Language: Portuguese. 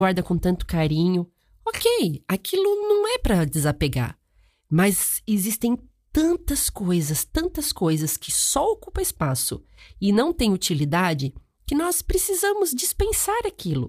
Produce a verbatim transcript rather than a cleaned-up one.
guarda com tanto carinho. Ok, aquilo não é para desapegar. Mas existem tantas coisas, tantas coisas que só ocupam espaço e não têm utilidade que nós precisamos dispensar aquilo.